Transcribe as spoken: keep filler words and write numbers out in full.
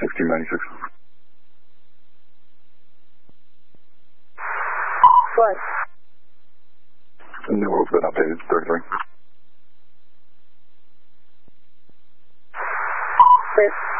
sixteen ninety-six. What? New Hope's been updated, thirty-three. Chris.